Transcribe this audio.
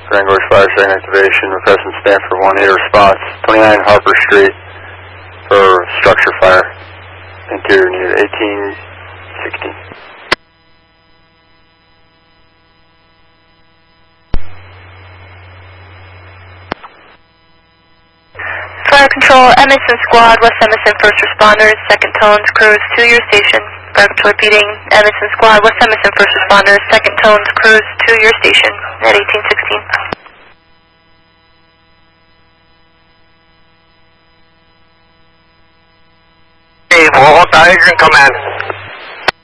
Grand Gorge Fire Station activation, requesting Stanford 1-8 response, 29 Harper Street for structure fire. Interior needed 1816. Fire Control, Emerson Squad, West Emerson First Responders, Second Tones, Crews to your station. Fire Control repeating, Emerson Squad, West Emerson First Responders, Second Tones, Crews to your station at 1816. Hey, Volvo Tiger Command.